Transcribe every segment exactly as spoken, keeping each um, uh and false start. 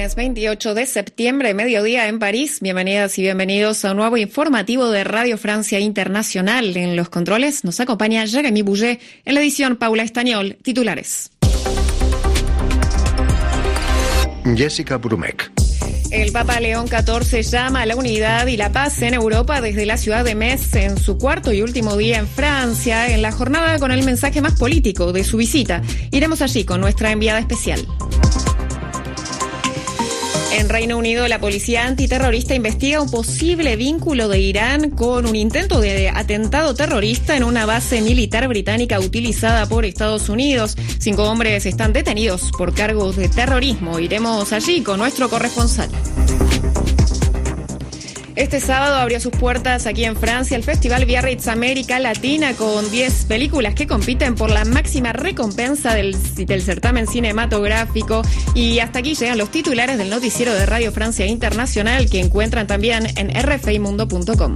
Lunes veintiocho de septiembre, mediodía en París. Bienvenidas y bienvenidos a un nuevo informativo de Radio Francia Internacional. En los controles nos acompaña Jérémy Bouget, en la edición Paula Estañol. Titulares. Jessica Brumeck. El Papa León catorce llama a la unidad y la paz en Europa desde la ciudad de Metz en su cuarto y último día en Francia, en la jornada con el mensaje más político de su visita. Iremos allí con nuestra enviada especial. En Reino Unido, la policía antiterrorista investiga un posible vínculo de Irán con un intento de atentado terrorista en una base militar británica utilizada por Estados Unidos. Cinco hombres están detenidos por cargos de terrorismo. Iremos allí con nuestro corresponsal. Este sábado abrió sus puertas aquí en Francia el Festival Biarritz América Latina con diez películas que compiten por la máxima recompensa del, del certamen cinematográfico. Y hasta aquí llegan los titulares del noticiero de Radio Francia Internacional, que encuentran también en r f i mundo punto com.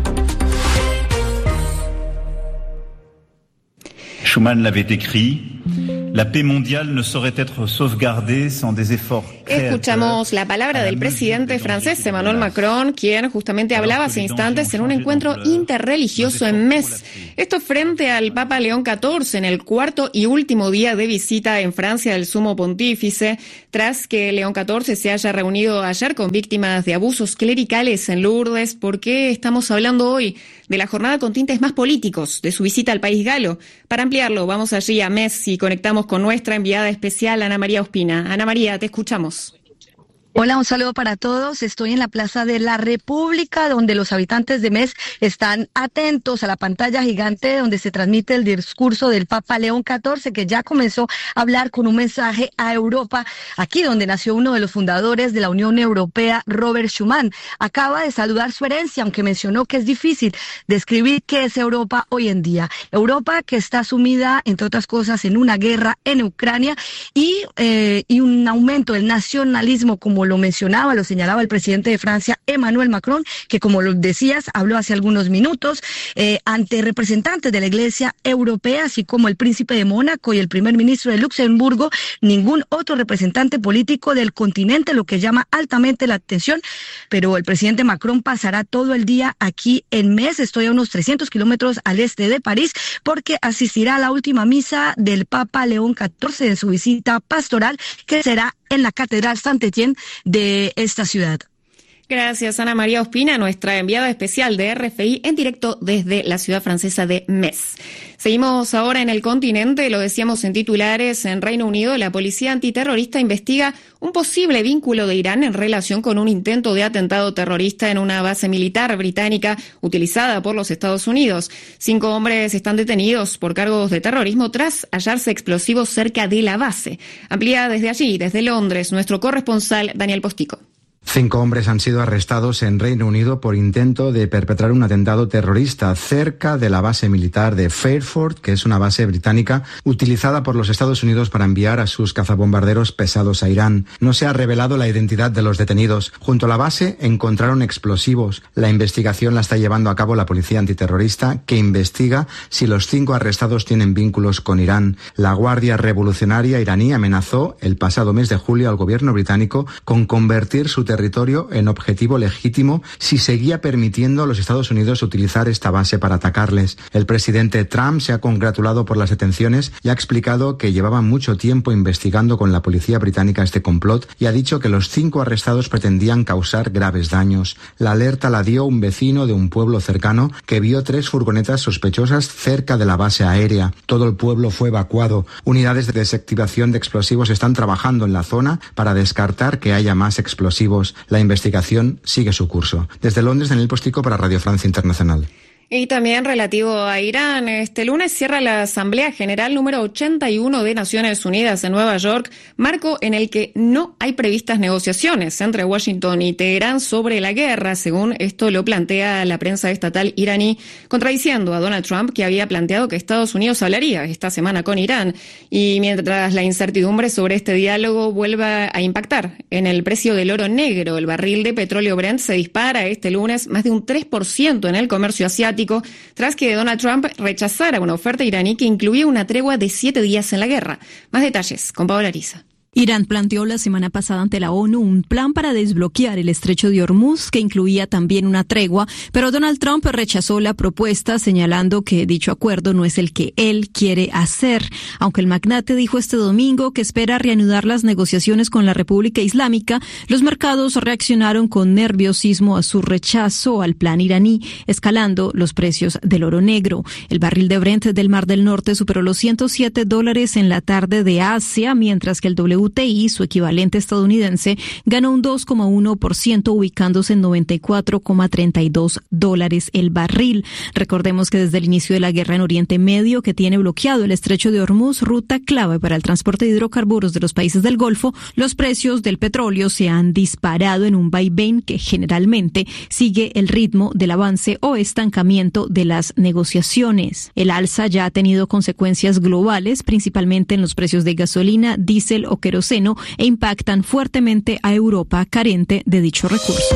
Schuman l'avait écrit. La paix mondiale ne saurait être sauvegardée sans des efforts créateurs. Escuchamos la palabra del presidente francés Emmanuel Macron, quien justamente hablaba hace instantes en un encuentro interreligioso en Metz. Esto frente al Papa León catorce en el cuarto y último día de visita en Francia del Sumo Pontífice, tras que León catorce se haya reunido ayer con víctimas de abusos clericales en Lourdes. ¿Por qué estamos hablando hoy de la jornada con tintes más políticos de su visita al país galo? Para ampliarlo, vamos allí a Metz y conectamos con nuestra enviada especial, Ana María Ospina. Ana María, te escuchamos. Hola, un saludo para todos. Estoy en la Plaza de la República, donde los habitantes de Metz están atentos a la pantalla gigante donde se transmite el discurso del Papa León catorce, que ya comenzó a hablar con un mensaje a Europa, aquí donde nació uno de los fundadores de la Unión Europea, Robert Schuman. Acaba de saludar su herencia, aunque mencionó que es difícil describir qué es Europa hoy en día. Europa que está sumida, entre otras cosas, en una guerra en Ucrania y, eh, y un aumento del nacionalismo, como lo mencionaba, lo señalaba el presidente de Francia, Emmanuel Macron, que como lo decías, habló hace algunos minutos eh, ante representantes de la Iglesia Europea, así como el príncipe de Mónaco y el primer ministro de Luxemburgo, ningún otro representante político del continente, lo que llama altamente la atención. Pero el presidente Macron pasará todo el día aquí en Metz, estoy a unos trescientos kilómetros al este de París, porque asistirá a la última misa del Papa León catorce en su visita pastoral, que será en la Catedral Saint-Étienne de esta ciudad. Gracias, Ana María Ospina, nuestra enviada especial de R F I en directo desde la ciudad francesa de Metz. Seguimos ahora en el continente, lo decíamos en titulares. En Reino Unido, la policía antiterrorista investiga un posible vínculo de Irán en relación con un intento de atentado terrorista en una base militar británica utilizada por los Estados Unidos. Cinco hombres están detenidos por cargos de terrorismo tras hallarse explosivos cerca de la base. Amplía desde allí, desde Londres, nuestro corresponsal Daniel Postico. Cinco hombres han sido arrestados en Reino Unido por intento de perpetrar un atentado terrorista cerca de la base militar de Fairford, que es una base británica utilizada por los Estados Unidos para enviar a sus cazabombarderos pesados a Irán. No se ha revelado la identidad de los detenidos. Junto a la base encontraron explosivos. La investigación la está llevando a cabo la policía antiterrorista, que investiga si los cinco arrestados tienen vínculos con Irán. La Guardia Revolucionaria iraní amenazó el pasado mes de julio al gobierno británico con convertir su territorio en objetivo legítimo si seguía permitiendo a los Estados Unidos utilizar esta base para atacarles. El presidente Trump se ha congratulado por las detenciones y ha explicado que llevaban mucho tiempo investigando con la policía británica este complot y ha dicho que los cinco arrestados pretendían causar graves daños. La alerta la dio un vecino de un pueblo cercano que vio tres furgonetas sospechosas cerca de la base aérea. Todo el pueblo fue evacuado. Unidades de desactivación de explosivos están trabajando en la zona para descartar que haya más explosivos. La investigación sigue su curso. Desde Londres, Daniel Postico para Radio Francia Internacional. Y también relativo a Irán, este lunes cierra la Asamblea General número ochenta y uno de Naciones Unidas en Nueva York, marco en el que no hay previstas negociaciones entre Washington y Teherán sobre la guerra, según esto lo plantea la prensa estatal iraní, contradiciendo a Donald Trump, que había planteado que Estados Unidos hablaría esta semana con Irán. Y mientras la incertidumbre sobre este diálogo vuelva a impactar en el precio del oro negro, el barril de petróleo Brent se dispara este lunes más de un tres por ciento en el comercio asiático, tras que Donald Trump rechazara una oferta iraní que incluía una tregua de siete días en la guerra. Más detalles con Paola Ariza. Irán planteó la semana pasada ante la ONU un plan para desbloquear el estrecho de Hormuz, que incluía también una tregua, pero Donald Trump rechazó la propuesta, señalando que dicho acuerdo no es el que él quiere hacer. Aunque el magnate dijo este domingo que espera reanudar las negociaciones con la República Islámica, los mercados reaccionaron con nerviosismo a su rechazo al plan iraní, escalando los precios del oro negro. El barril de Brent del Mar del Norte superó los ciento siete dólares en la tarde de Asia, mientras que el W T I, su equivalente estadounidense, ganó un dos coma uno por ciento, ubicándose en noventa y cuatro coma treinta y dos dólares el barril. Recordemos que desde el inicio de la guerra en Oriente Medio, que tiene bloqueado el estrecho de Hormuz, ruta clave para el transporte de hidrocarburos de los países del Golfo, los precios del petróleo se han disparado en un vaivén que generalmente sigue el ritmo del avance o estancamiento de las negociaciones. El alza ya ha tenido consecuencias globales, principalmente en los precios de gasolina, diésel o queroseno, e impactan fuertemente a Europa, carente de dicho recurso.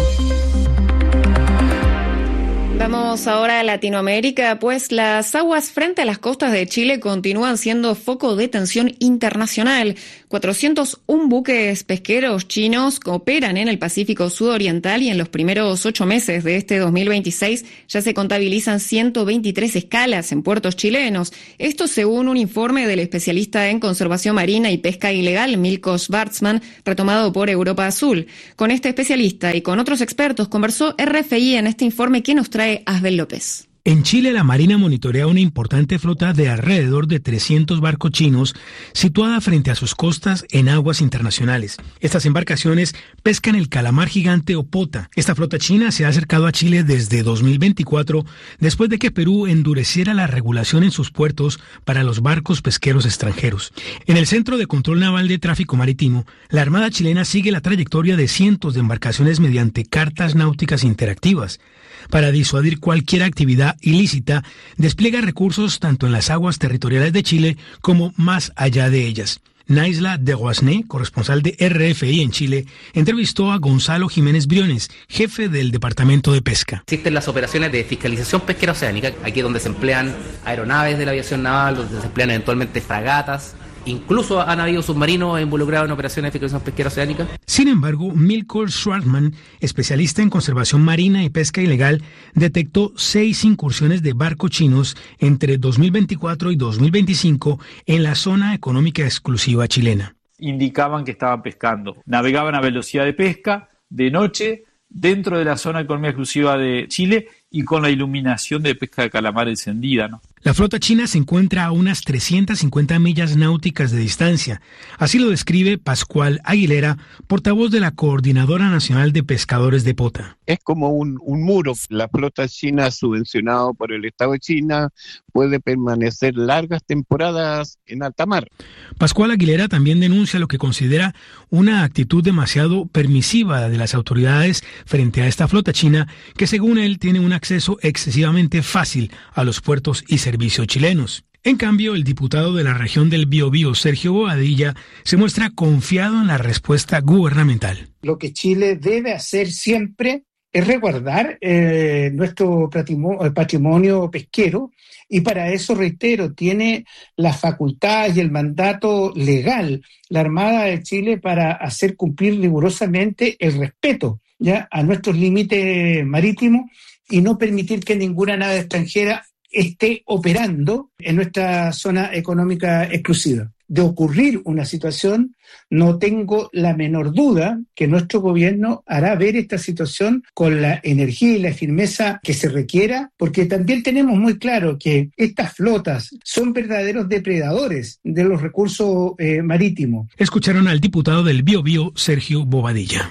Vamos ahora a Latinoamérica, pues las aguas frente a las costas de Chile continúan siendo foco de tensión internacional. cuatrocientos uno buques pesqueros chinos operan en el Pacífico Sudoriental y en los primeros ocho meses de este dos mil veintiséis ya se contabilizan ciento veintitrés escalas en puertos chilenos. Esto según un informe del especialista en conservación marina y pesca ilegal, Milko Schwarzman, retomado por Europa Azul. Con este especialista y con otros expertos conversó R F I en este informe que nos trae Asbel López. En Chile, la Marina monitorea una importante flota de alrededor de trescientos barcos chinos situada frente a sus costas en aguas internacionales. Estas embarcaciones pescan el calamar gigante o pota. Esta flota china se ha acercado a Chile desde dos mil veinticuatro, después de que Perú endureciera la regulación en sus puertos para los barcos pesqueros extranjeros. En el Centro de Control Naval de Tráfico Marítimo, la Armada chilena sigue la trayectoria de cientos de embarcaciones mediante cartas náuticas interactivas. Para disuadir cualquier actividad ilícita, despliega recursos tanto en las aguas territoriales de Chile como más allá de ellas. Naisla de Guasné, corresponsal de R F I en Chile, entrevistó a Gonzalo Jiménez Briones, jefe del Departamento de Pesca. Existen las operaciones de fiscalización pesquera oceánica, aquí donde se emplean aeronaves de la aviación naval, donde se emplean eventualmente fragatas. Incluso han habido submarinos involucrados en operaciones de fiscalización pesquera oceánica. Sin embargo, Milko Schwarzman, especialista en conservación marina y pesca ilegal, detectó seis incursiones de barcos chinos entre dos mil veinticuatro y dos mil veinticinco en la zona económica exclusiva chilena. Indicaban que estaban pescando. Navegaban a velocidad de pesca, de noche, dentro de la zona económica exclusiva de Chile y con la iluminación de pesca de calamar encendida, ¿no? La flota china se encuentra a unas trescientas cincuenta millas náuticas de distancia. Así lo describe Pascual Aguilera, portavoz de la Coordinadora Nacional de Pescadores de Pota. Es como un, un muro. La flota china, subvencionada por el Estado de China, puede permanecer largas temporadas en alta mar. Pascual Aguilera también denuncia lo que considera una actitud demasiado permisiva de las autoridades frente a esta flota china, que según él tiene un acceso excesivamente fácil a los puertos y servicios chilenos. En cambio, el diputado de la región del Biobío, Sergio Bobadilla, se muestra confiado en la respuesta gubernamental. Lo que Chile debe hacer siempre es resguardar eh, nuestro patrimonio pesquero, y para eso, reitero, tiene la facultad y el mandato legal la Armada de Chile para hacer cumplir rigurosamente el respeto ya a nuestros límites marítimos y no permitir que ninguna nave extranjera esté operando en nuestra zona económica exclusiva. De ocurrir una situación, no tengo la menor duda que nuestro gobierno hará ver esta situación con la energía y la firmeza que se requiera, porque también tenemos muy claro que estas flotas son verdaderos depredadores de los recursos eh, marítimos. Escucharon al diputado del Biobío, Sergio Bobadilla.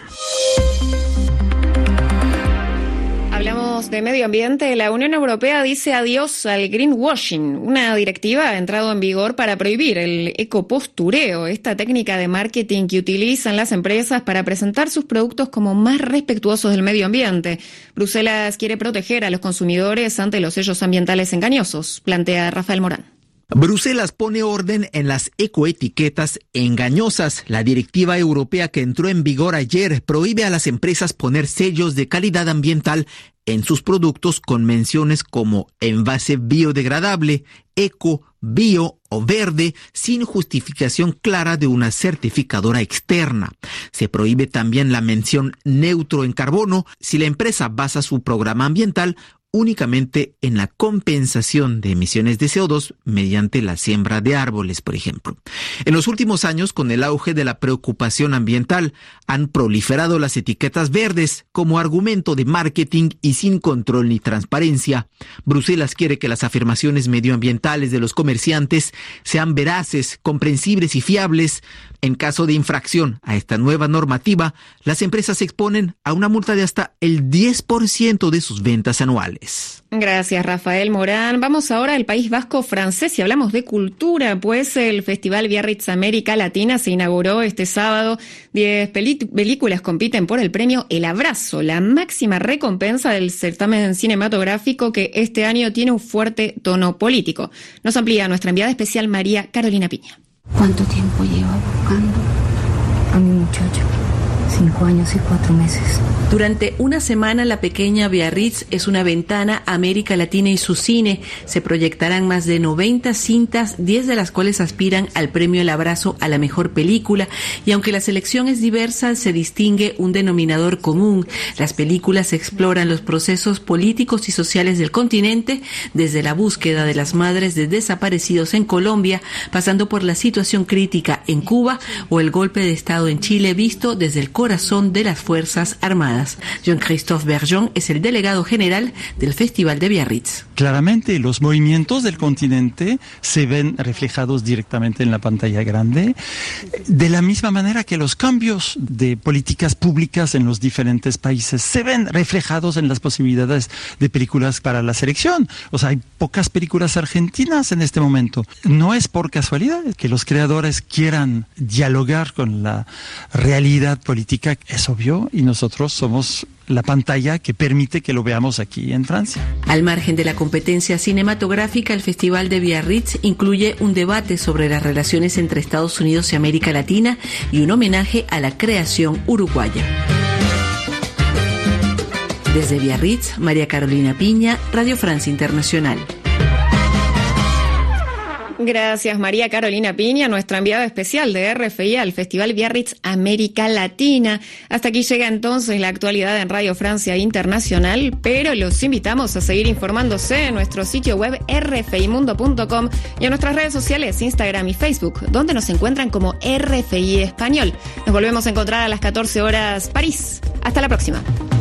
Hablamos de medio ambiente. La Unión Europea dice adiós al greenwashing. Una directiva ha entrado en vigor para prohibir el ecopostureo, esta técnica de marketing que utilizan las empresas para presentar sus productos como más respetuosos del medio ambiente. Bruselas quiere proteger a los consumidores ante los sellos ambientales engañosos, plantea Rafael Morán. Bruselas pone orden en las ecoetiquetas engañosas. La directiva europea que entró en vigor ayer prohíbe a las empresas poner sellos de calidad ambiental en sus productos con menciones como envase biodegradable, eco, bio o verde, sin justificación clara de una certificadora externa. Se prohíbe también la mención neutro en carbono si la empresa basa su programa ambiental únicamente en la compensación de emisiones de C O dos mediante la siembra de árboles, por ejemplo. En los últimos años, con el auge de la preocupación ambiental, han proliferado las etiquetas verdes como argumento de marketing y sin control ni transparencia. Bruselas quiere que las afirmaciones medioambientales de los comerciantes sean veraces, comprensibles y fiables. En caso de infracción a esta nueva normativa, las empresas se exponen a una multa de hasta el diez por ciento de sus ventas anuales. Gracias, Rafael Morán. Vamos ahora al País Vasco francés y hablamos de cultura, pues el Festival Biarritz América Latina se inauguró este sábado. Diez peli- películas compiten por el premio El Abrazo, la máxima recompensa del certamen cinematográfico que este año tiene un fuerte tono político. Nos amplía nuestra enviada especial María Carolina Piña. ¿Cuánto tiempo lleva buscando a mi muchacho? Cinco años y cuatro meses. Durante una semana, la pequeña Biarritz es una ventana a América Latina y su cine. Se proyectarán más de noventa cintas, diez de las cuales aspiran al premio El Abrazo a la mejor película. Y aunque la selección es diversa, se distingue un denominador común. Las películas exploran los procesos políticos y sociales del continente, desde la búsqueda de las madres de desaparecidos en Colombia, pasando por la situación crítica en Cuba o el golpe de Estado en Chile visto desde el corazón de las Fuerzas Armadas. Jean-Christophe Bergeon es el delegado general del Festival de Biarritz. Claramente los movimientos del continente se ven reflejados directamente en la pantalla grande, de la misma manera que los cambios de políticas públicas en los diferentes países se ven reflejados en las posibilidades de películas para la selección. O sea, hay pocas películas argentinas en este momento. No es por casualidad que los creadores quieran dialogar con la realidad política, es obvio, y nosotros somos la pantalla que permite que lo veamos aquí en Francia. Al margen de la competencia cinematográfica, el Festival de Biarritz incluye un debate sobre las relaciones entre Estados Unidos y América Latina y un homenaje a la creación uruguaya. Desde Biarritz, María Carolina Piña, Radio Francia Internacional. Gracias, María Carolina Piña, nuestra enviada especial de R F I al Festival Biarritz América Latina. Hasta aquí llega entonces la actualidad en Radio Francia Internacional, pero los invitamos a seguir informándose en nuestro sitio web r f i mundo punto com y en nuestras redes sociales, Instagram y Facebook, donde nos encuentran como R F I Español. Nos volvemos a encontrar a las catorce horas París. Hasta la próxima.